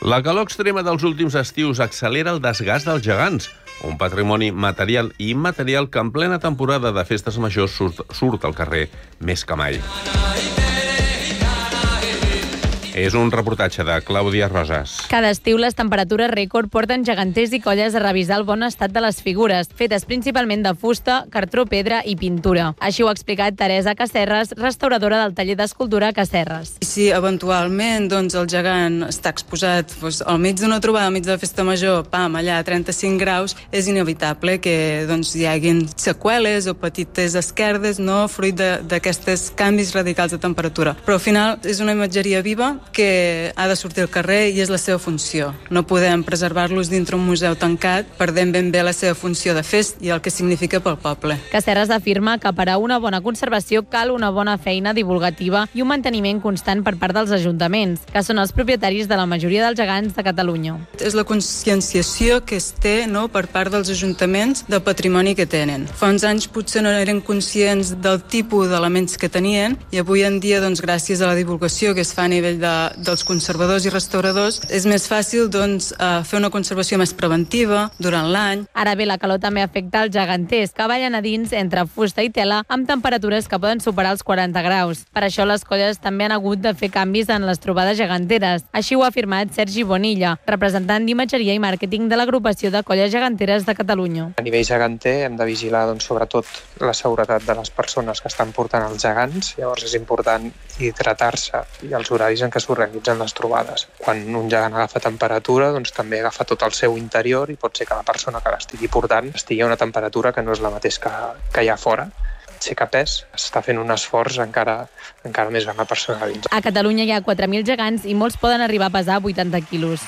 La calor extrema dels últims estius accelera el desgast dels gegants, un patrimoni material i immaterial que en plena temporada de festes majors surt al carrer més que mai. És un reportatge de Clàudia Rosas. Cada estiu les temperatures rècord porten geganters i colles a revisar el bon estat de les figures, fetes principalment de fusta, cartró, pedra i pintura. Així ho ha explicat Teresa Casserres, restauradora del taller d'escultura Casserres. Si eventualment el gegant està exposat al mig d'una trobada, al mig de la festa major, allà a 35 graus, és inevitable que hi haguin seqüeles o petites esquerdes, fruit d'aquests canvis radicals de temperatura. Però al final és una imatgeria viva que ha de sortir al carrer i és la seva funció. No podem preservar-los dintre un museu tancat, perdent ben bé la seva funció de fest i el que significa pel poble. Casserres afirma que per a una bona conservació cal una bona feina divulgativa i un manteniment constant per part dels ajuntaments, que són els propietaris de la majoria dels gegants de Catalunya. És la conscienciació que es té per part dels ajuntaments del patrimoni que tenen. Fa uns anys potser no eren conscients del tipus d'elements que tenien i avui en dia, gràcies a la divulgació que es fa a nivell dels conservadors i restauradors, és més fàcil fer una conservació més preventiva durant l'any. Ara bé, la calor també afecta els geganters, que ballen a dins entre fusta i tela amb temperatures que poden superar els 40 graus. Per això les colles també han hagut de fer canvis en les trobades geganteres. Així ho ha afirmat Sergi Bonilla, representant d'imatgeria i màrqueting de l'agrupació de colles geganteres de Catalunya. A nivell geganter hem de vigilar sobretot la seguretat de les persones que estan portant els gegants. Llavors és important hidratar-se i els horaris en què s'organitzen les trobades. Quan un gegant agafa temperatura, també agafa tot el seu interior i pot ser que la persona que l'estigui portant estigui a una temperatura que no és la mateixa que hi ha fora. Sé que pes està fent un esforç encara més gran la persona dins. A Catalunya hi ha 4.000 gegants i molts poden arribar a pesar 80 quilos.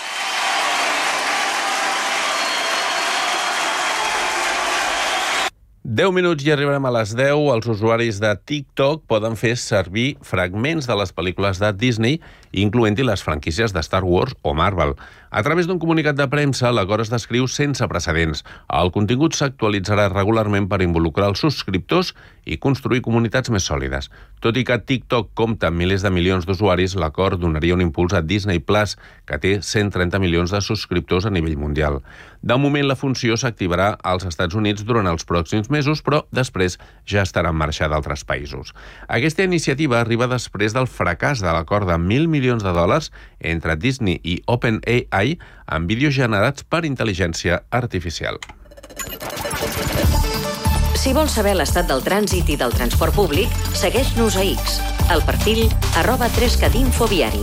Deu minuts i arribarem a les 10. Els usuaris de TikTok poden fer servir fragments de les pel·lícules de Disney, incloent-hi les franquícies de Star Wars o Marvel. A través d'un comunicat de premsa, l'acord es descriu sense precedents. El contingut s'actualitzarà regularment per involucrar els subscriptors i construir comunitats més sòlides. Tot i que TikTok compta amb milers de milions d'usuaris, l'acord donaria un impuls a Disney Plus, que té 130 milions de subscriptors a nivell mundial. De moment, la funció s'activarà als Estats Units durant els pròxims mesos, però després ja estarà en marxa d'altres països. Aquesta iniciativa arriba després del fracàs de l'acord de $1.000 milions entre Disney i OpenAI amb vídeos generats per intel·ligència artificial. Si vols saber l'estat del trànsit i del transport públic, segueix-nos a X, al perfil @3catinfoviari.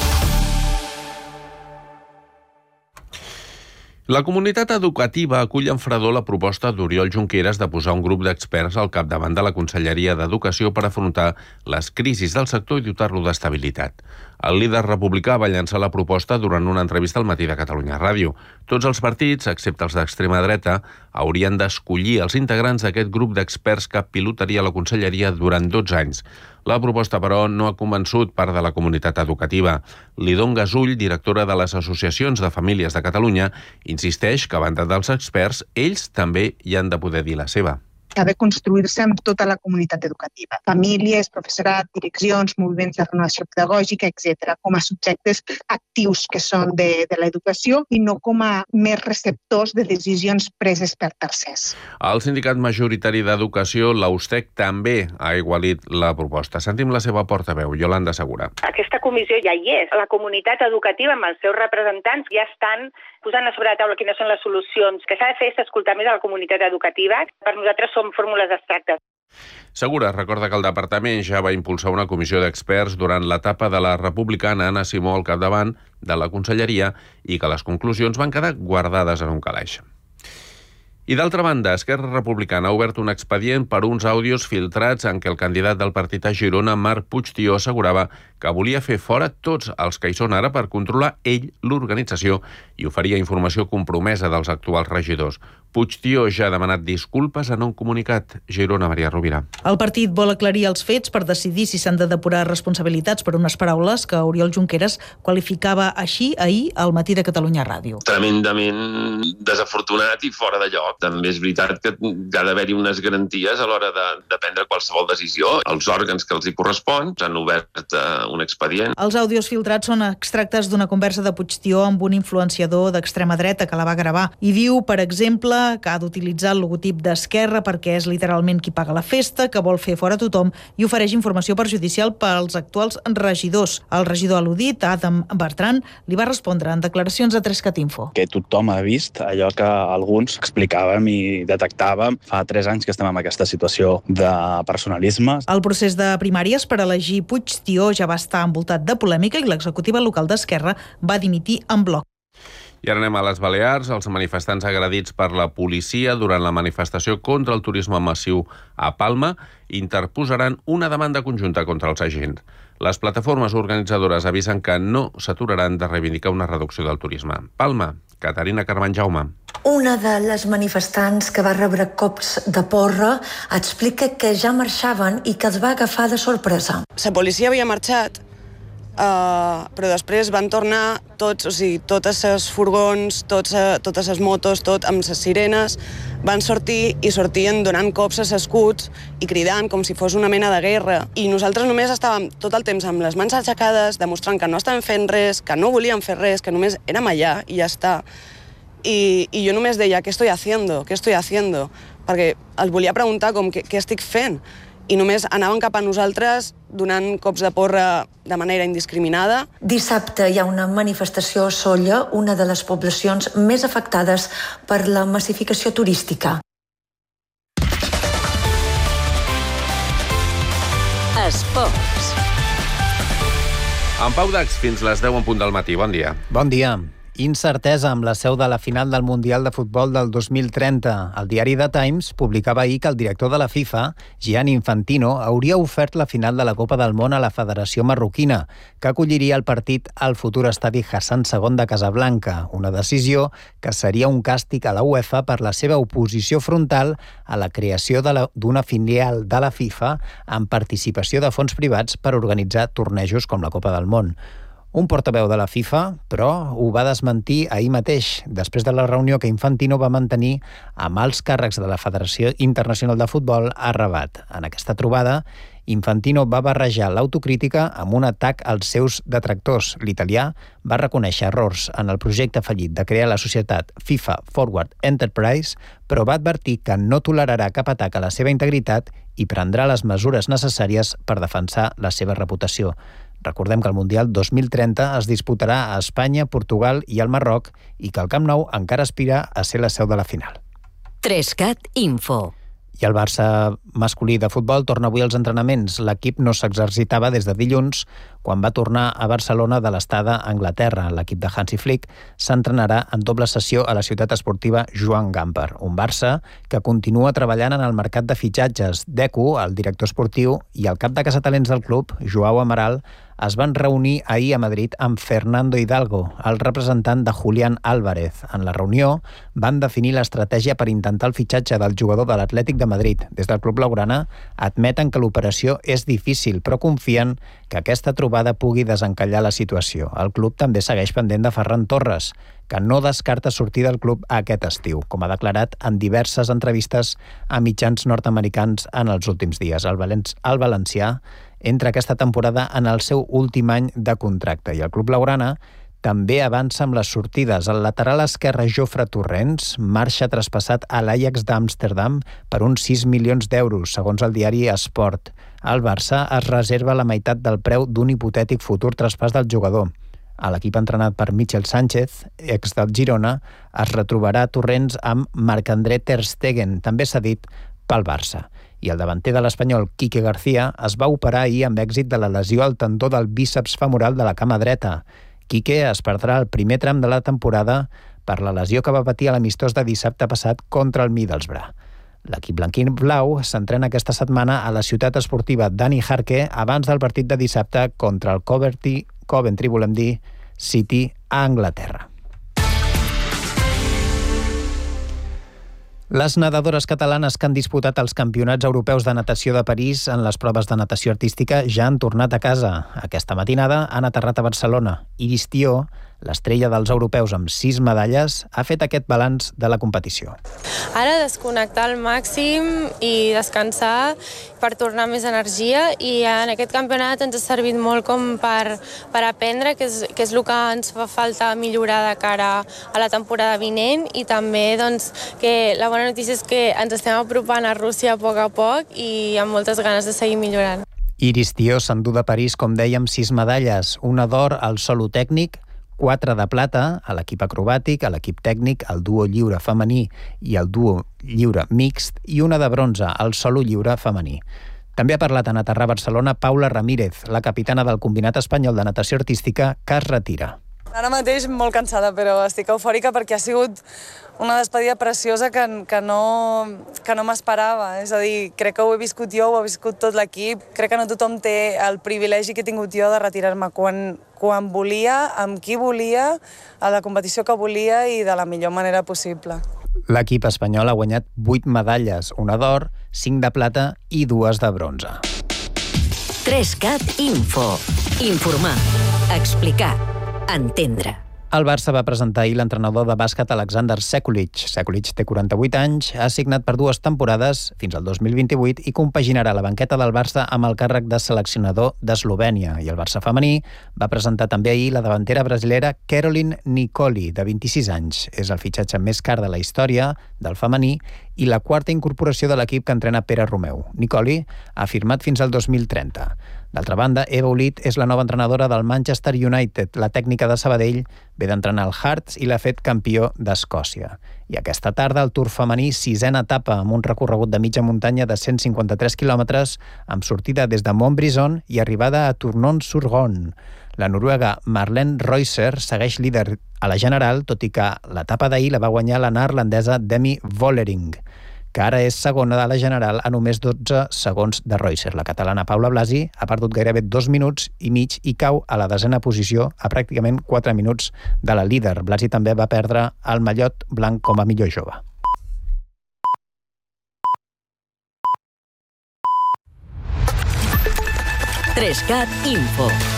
La comunitat educativa acull amb fredor la proposta d'Oriol Junqueras de posar un grup d'experts al capdavant de la Conselleria d'Educació per afrontar les crisis del sector i dotar-lo d'estabilitat. El líder republicà va llançar la proposta durant una entrevista al Matí de Catalunya Ràdio. Tots els partits, excepte els d'extrema dreta, haurien d'escollir els integrants d'aquest grup d'experts que pilotaria la Conselleria durant 12 anys. La proposta, però, no ha convençut part de la comunitat educativa. Lidon Gasull, directora de les Associacions de Famílies de Catalunya, insisteix que, a banda dels experts, ells també hi han de poder dir la seva. Que ha de construir-se amb tota la comunitat educativa. Famílies, professorat, direccions, moviments de renovació pedagògica, etc., com a subjectes actius que són de l'educació i no com a més receptors de decisions preses per tercers. El sindicat majoritari d'Educació, l'Austec, també ha igualit la proposta. Sentim la seva portaveu, Yolanda Segura. Aquesta comissió ja hi és. La comunitat educativa amb els seus representants ja estan posant a sobre la taula quines són les solucions. Que s'ha de fer és escoltar més a la comunitat educativa. Per nosaltres són fórmules abstractes. Segura recorda que el departament ja va impulsar una comissió d'experts durant l'etapa de la republicana Anna Simó al capdavant de la Conselleria i que les conclusions van quedar guardades en un calaix. I d'altra banda, Esquerra Republicana ha obert un expedient per uns àudios filtrats en què el candidat del partit a Girona, Marc Puigtió, assegurava que volia fer fora tots els que hi són ara per controlar ell l'organització i oferia informació compromesa dels actuals regidors. Puigtió ja ha demanat disculpes en un comunicat. Girona, Maria Rovira. El partit vol aclarir els fets per decidir si s'han de depurar responsabilitats per unes paraules que Oriol Junqueras qualificava així ahir al Matí de Catalunya Ràdio. Tremendament desafortunat i fora de lloc. També és veritat que ha d'haver-hi unes garanties a l'hora de prendre qualsevol decisió. Els òrgans que els hi correspon han obert un expedient. Els àudios filtrats són extractes d'una conversa de Puigtió amb un influenciador d'extrema dreta que la va gravar. I diu, per exemple, que ha d'utilitzar el logotip d'Esquerra perquè és literalment qui paga la festa, que vol fer fora tothom i ofereix informació perjudicial pels actuals regidors. El regidor al·ludit, Adam Bertran, li va respondre en declaracions a 3cat Info. Que tothom ha vist allò que alguns explicàvem i detectàvem fa 3 anys que estem en aquesta situació de personalisme. El procés de primàries per elegir Puigtió ja va estar envoltat de polèmica i l'executiva local d'Esquerra va dimitir en bloc. I ara anem a les Balears. Els manifestants agredits per la policia durant la manifestació contra el turisme massiu a Palma interposaran una demanda conjunta contra els agents. Les plataformes organitzadores avisen que no s'aturaran de reivindicar una reducció del turisme. Palma, Caterina Carmen Jaume. Una de les manifestants que va rebre cops de porra explica que ja marxaven i que els va agafar de sorpresa. La policia havia marxat, però després van tornar tots, o sigui, totes les furgons, totes les motos, tot amb les sirenes, van sortir i sortien donant cops a l'escuts i cridant com si fos una mena de guerra. I nosaltres només estàvem tot el temps amb les mans aixecades, demostrant que no estàvem fent res, que no volíem fer res, que només érem allà i ja està. I jo només deia, què estoy haciendo? Perquè els volia preguntar com què estic fent. I només anaven cap a nosaltres donant cops de porra de manera indiscriminada. Dissabte hi ha una manifestació a Sóller, una de les poblacions més afectades per la massificació turística. Esports. En Pau Dax, fins les 10 en punt del matí. Bon dia. Bon dia. Incertesa amb la seu de la final del Mundial de Futbol del 2030. El diari The Times publicava ahir que el director de la FIFA, Gianni Infantino, hauria ofert la final de la Copa del Món a la Federació Marroquina, que acolliria el partit al futur estadi Hassan II de Casablanca, una decisió que seria un càstig a la UEFA per la seva oposició frontal a la creació d'una filial de la FIFA amb participació de fons privats per organitzar tornejos com la Copa del Món. Un portaveu de la FIFA, però, ho va desmentir ahir mateix, després de la reunió que Infantino va mantenir amb alts càrrecs de la Federació Internacional de Futbol a Rabat. En aquesta trobada, Infantino va barrejar l'autocrítica amb un atac als seus detractors. L'italià va reconèixer errors en el projecte fallit de crear la societat FIFA Forward Enterprise, però va advertir que no tolerarà cap atac a la seva integritat i prendrà les mesures necessàries per defensar la seva reputació. Recordem que el Mundial 2030 es disputarà a Espanya, Portugal i el Marroc i que el Camp Nou encara aspira a ser la seu de la final. 3cat Info. I el Barça masculí de futbol torna avui als entrenaments. L'equip no s'exercitava des de dilluns, quan va tornar a Barcelona de l'estada a Anglaterra. L'equip de Hansi Flick s'entrenarà en doble sessió a la ciutat esportiva Joan Gamper. Un Barça que continua treballant en el mercat de fitxatges. Deco, el director esportiu, i el cap de caçatalents del club, Joao Amaral, es van reunir ahir a Madrid amb Fernando Hidalgo, el representant de Julián Álvarez. En la reunió van definir l'estratègia per intentar el fitxatge del jugador de l'Atlètic de Madrid. Des del club blaugrana admeten que l'operació és difícil, però confien que aquesta trobada pugui desencallar la situació. El club també segueix pendent de Ferran Torres, que no descarta sortir del club aquest estiu, com ha declarat en diverses entrevistes a mitjans nord-americans en els últims dies. El valencià entra aquesta temporada en el seu últim any de contracte i el club blaugrana també avança amb les sortides. El lateral esquerre Jofre Torrents marxa traspassat a l'Ajax d'Amsterdam per uns 6 milions d'euros, segons el diari Esport. El Barça es reserva la meitat del preu d'un hipotètic futur traspàs del jugador. A l'equip entrenat per Michel Sánchez, ex del Girona, es retrobarà Torrents amb Marc-André Ter Stegen, també cedit pel Barça. I el davanter de l'Espanyol, Quique García, es va operar ahir amb èxit de la lesió al tendó del bíceps femoral de la cama dreta. Quique es perdrà el primer tram de la temporada per la lesió que va patir a l'amistós de dissabte passat contra el Middlesbrough. L'equip blanquí-blau s'entrena aquesta setmana a la ciutat esportiva Dani Jarque abans del partit de dissabte contra el Coventry, volem dir, City a Anglaterra. Les nedadores catalanes que han disputat els campionats europeus de natació de París en les proves de natació artística ja han tornat a casa. Aquesta matinada han aterrat a Barcelona. Iris Tió, L'estrella dels europeus amb 6 medalles ha fet aquest balanç de la competició. Ara desconnectar al màxim i descansar per tornar més energia, i en aquest campionat ens ha servit molt com per aprendre, que és el que ens fa falta millorar de cara a la temporada vinent, i també que la bona notícia és que ens estem apropant a Rússia a poc i amb moltes ganes de seguir millorant. Iris Tió s'endú de París, com dèiem, 6 medalles, una d'or al solo tècnic, 4 de plata a l'equip acrobàtic, a l'equip tècnic, al duo lliure femení i al duo lliure mixt, i una de bronze al solo lliure femení. També ha parlat en aterrar a Barcelona Paula Ramírez, la capitana del combinat espanyol de natació artística, que es retira. Ara mateix molt cansada, però estic eufòrica perquè ha sigut una despedida preciosa que no m'esperava. És a dir, crec que ho he viscut jo, ho ha viscut tot l'equip. Crec que no tothom té el privilegi que he tingut jo de retirar-me quan volia, amb qui volia, a la competició que volia i de la millor manera possible. L'equip espanyol ha guanyat 8 medalles, una d'or, 5 de plata i 2 de bronze. 3CAT Info. Informar. Explicar. Entendre. El Barça va presentar ahir l'entrenador de bàsquet Alexander Sekulic. Sekulic té 48 anys, ha signat per 2 temporades, fins al 2028, i compaginarà la banqueta del Barça amb el càrrec de seleccionador d'Eslovènia. I el Barça femení va presentar també ahir la davantera brasilera Caroline Nicoli, de 26 anys. És el fitxatge més car de la història del femení i la 4a incorporació de l'equip que entrena Pere Romeu. Nicoli ha firmat fins al 2030. D'altra banda, Eva Olit és la nova entrenadora del Manchester United. La tècnica de Sabadell ve d'entrenar el Hearts i l'ha fet campió d'Escòcia. I aquesta tarda el Tour femení, 6a etapa, amb un recorregut de mitja muntanya de 153 quilòmetres, amb sortida des de Montbrison i arribada a Tournon-sur-Rhône. La noruega Marlene Reusser segueix líder a la general, tot i que l'etapa d'ahir la va guanyar la neerlandesa Demi Vollering, que ara és segona de la general a només 12 segons de Reusser. La catalana Paula Blasi ha perdut gairebé 2 minuts i mig i cau a la 10a posició a pràcticament 4 minuts de la líder. Blasi també va perdre el mallot blanc com a millor jove. .3CAT Info.